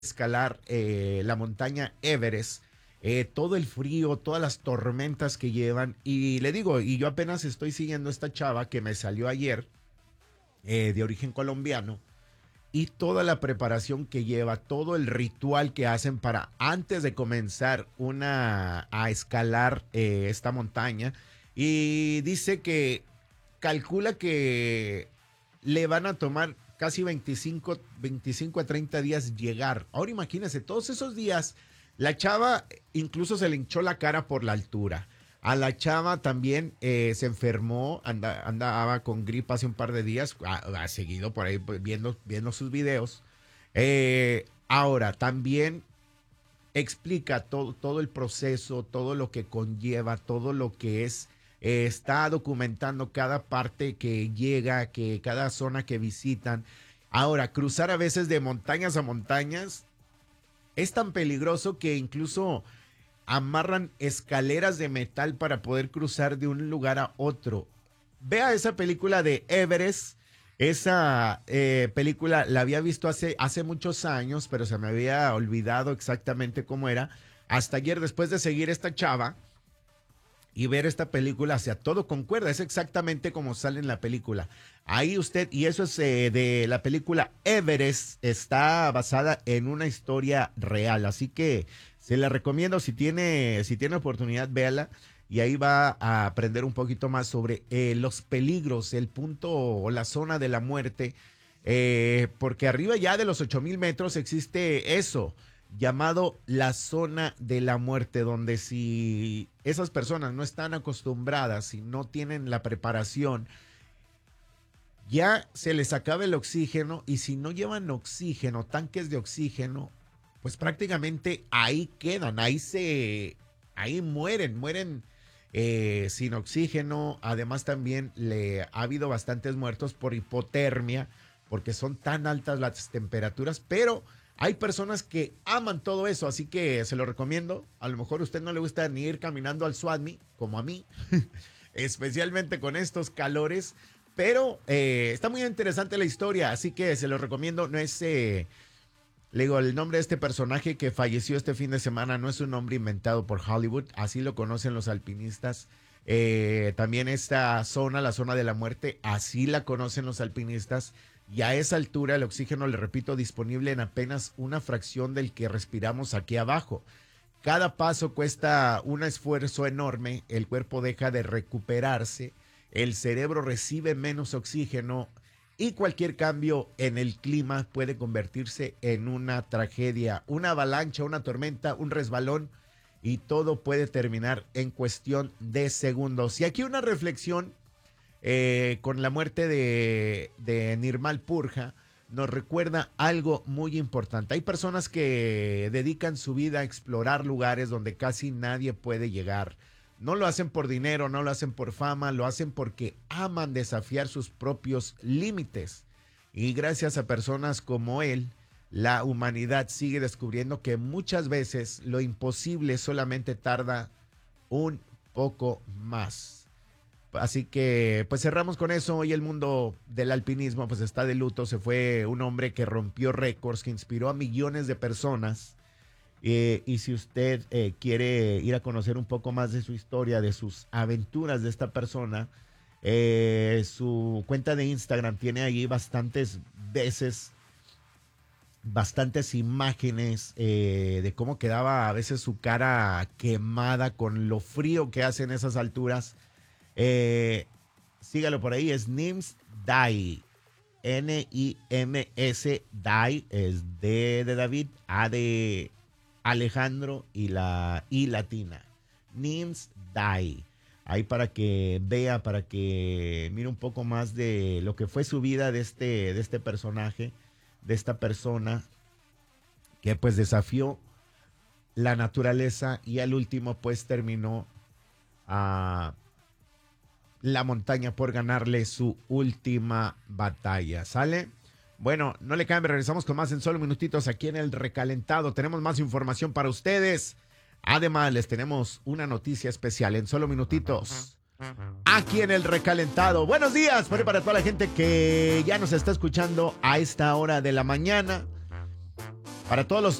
escalar la montaña Everest, todo el frío, todas las tormentas que llevan. Y le digo, y yo apenas estoy siguiendo a esta chava que me salió ayer, de origen colombiano, y toda la preparación que lleva, todo el ritual que hacen para antes de comenzar a escalar esta montaña. Y dice que calcula que le van a tomar casi 25 a 30 días llegar. Ahora imagínense, todos esos días, la chava incluso se le hinchó la cara por la altura. A la chava también se enfermó, andaba con gripa hace un par de días, ha seguido por ahí viendo sus videos. Ahora, también explica todo el proceso, todo lo que conlleva, todo lo que es, está documentando cada parte que llega, que cada zona que visitan. Ahora, cruzar a veces de montañas a montañas es tan peligroso que incluso amarran escaleras de metal para poder cruzar de un lugar a otro. Vea esa película de Everest. Esa película la había visto hace muchos años, pero se me había olvidado exactamente cómo era. Hasta ayer, después de seguir esta chava y ver esta película, o sea, todo concuerda, es exactamente como sale en la película. Ahí usted, y eso es de la película Everest, está basada en una historia real, así que se la recomiendo, si tiene oportunidad, véala, y ahí va a aprender un poquito más sobre los peligros, el punto o la zona de la muerte, porque arriba ya de los 8,000 metros existe eso, llamado la zona de la muerte, donde si esas personas no están acostumbradas y no tienen la preparación, ya se les acaba el oxígeno, y si no llevan oxígeno, tanques de oxígeno, pues prácticamente ahí quedan, ahí mueren sin oxígeno. Además también le ha habido bastantes muertos por hipotermia, porque son tan altas las temperaturas, pero hay personas que aman todo eso, así que se lo recomiendo. A lo mejor a usted no le gusta ni ir caminando al Suadmi, como a mí, especialmente con estos calores, pero está muy interesante la historia, así que se lo recomiendo. No es, le digo, el nombre de este personaje que falleció este fin de semana no es un nombre inventado por Hollywood, así lo conocen los alpinistas. También esta zona, la zona de la muerte, así la conocen los alpinistas. Y a esa altura el oxígeno, le repito, disponible en apenas una fracción del que respiramos aquí abajo. Cada paso cuesta un esfuerzo enorme, el cuerpo deja de recuperarse, el cerebro recibe menos oxígeno, y cualquier cambio en el clima puede convertirse en una tragedia, una avalancha, una tormenta, un resbalón, y todo puede terminar en cuestión de segundos. Y aquí una reflexión, con la muerte de Nirmal Purja, nos recuerda algo muy importante. Hay personas que dedican su vida a explorar lugares donde casi nadie puede llegar. No lo hacen por dinero, no lo hacen por fama, lo hacen porque aman desafiar sus propios límites. Y gracias a personas como él, la humanidad sigue descubriendo que muchas veces lo imposible solamente tarda un poco más. Así que pues cerramos con eso. Hoy el mundo del alpinismo pues está de luto. Se fue un hombre que rompió récords, que inspiró a millones de personas. Y si usted quiere ir a conocer un poco más de su historia, de sus aventuras de esta persona, su cuenta de Instagram tiene ahí bastantes imágenes de cómo quedaba a veces su cara quemada con lo frío que hace en esas alturas. Sígalo por ahí, es Nims Dai, Nims Dai, es D de David, A de Alejandro y la I latina, Nims Dai. Ahí para que vea, para que mire un poco más de lo que fue su vida de este personaje, de esta persona que pues desafió la naturaleza y al último pues terminó a la montaña por ganarle su última batalla. ¿Sale? Bueno, no le cambie, regresamos con más en solo minutitos aquí en El Recalentado. Tenemos más información para ustedes. Además, les tenemos una noticia especial en solo minutitos, aquí en El Recalentado. Buenos días, para toda la gente que ya nos está escuchando a esta hora de la mañana. Para todos